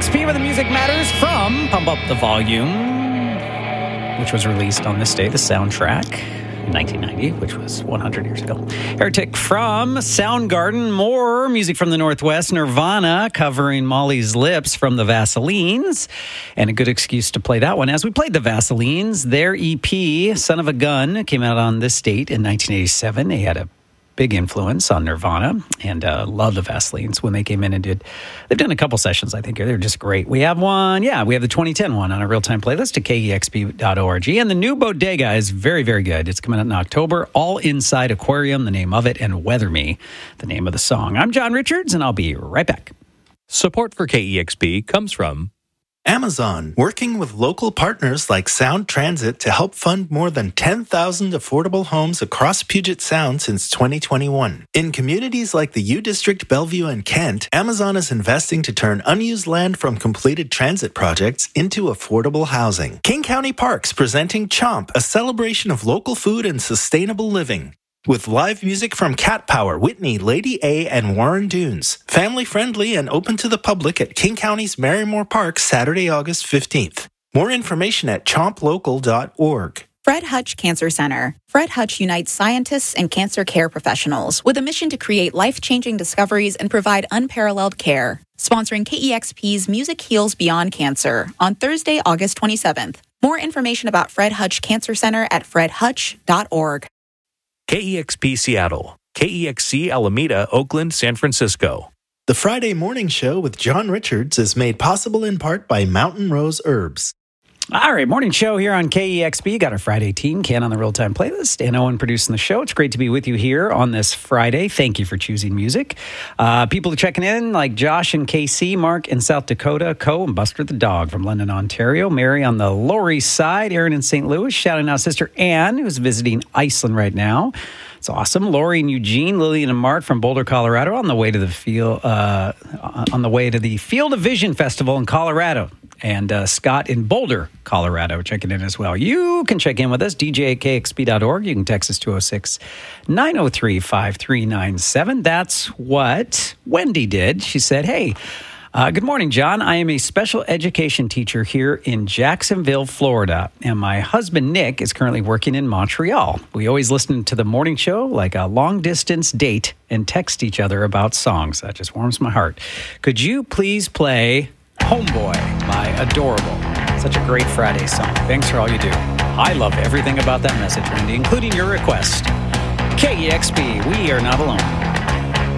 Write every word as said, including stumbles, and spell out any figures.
X P with the Music Matters from Pump Up the Volume, which was released on this day, the soundtrack, in nineteen ninety, which was one hundred years ago. Heretic from Soundgarden, more music from the Northwest, Nirvana covering Molly's Lips from the Vaselines, and a good excuse to play that one. As we played the Vaselines, their E P, Son of a Gun, came out on this date in nineteen eighty-seven. They had a big influence on Nirvana, and uh, love the Vaselines when they came in and did. They've done a couple sessions, I think. They're just great. We have one, yeah, we have the twenty ten one on a real-time playlist at K E X P dot org. And the new Bodega is very, very good. It's coming out in October. All Inside Aquarium, the name of it, and Weather Me, the name of the song. I'm John Richards, and I'll be right back. Support for K E X P comes from Amazon, working with local partners like Sound Transit to help fund more than ten thousand affordable homes across Puget Sound since twenty twenty-one. In communities like the U District, Bellevue, and Kent, Amazon is investing to turn unused land from completed transit projects into affordable housing. King County Parks presenting Chomp, a celebration of local food and sustainable living. With live music from Cat Power, Whitney, Lady A, and Warren Dunes. Family friendly and open to the public at King County's Marymore Park, Saturday, August fifteenth. More information at chomp local dot org. Fred Hutch Cancer Center. Fred Hutch unites scientists and cancer care professionals with a mission to create life-changing discoveries and provide unparalleled care. Sponsoring K E X P's Music Heals Beyond Cancer on Thursday, August twenty-seventh. More information about Fred Hutch Cancer Center at fred hutch dot org. K E X P Seattle, K E X C Alameda, Oakland, San Francisco. The Friday Morning Show with John Richards is made possible in part by Mountain Rose Herbs. All right, morning show here on K E X P. Got our Friday team, Ken on the real-time playlist, and Owen producing the show. It's great to be with you here on this Friday. Thank you for choosing music. Uh, people are checking in, like Josh and K C, Mark in South Dakota, Co, and Buster the dog from London, Ontario, Mary on the Lower East Side, Aaron in Saint Louis, shouting out Sister Ann, who's visiting Iceland right now. It's awesome. Lori and Eugene, Lillian and Mark from Boulder, Colorado, on the way to the field, uh, on the way to the Field of Vision Festival in Colorado. And uh, Scott in Boulder, Colorado, checking in as well. You can check in with us, D J at K X P dot org. You can text us two oh six, nine oh three, five three nine seven. That's what Wendy did. She said, hey, uh, good morning, John. I am a special education teacher here in Jacksonville, Florida, and my husband, Nick, is currently working in Montreal. We always listen to the morning show like a long-distance date and text each other about songs. That just warms my heart. Could you please play Homeboy by Adorable? Such a great Friday song. Thanks for all you do. I love everything about that message, Randy, including your request. K E X P, we are not alone.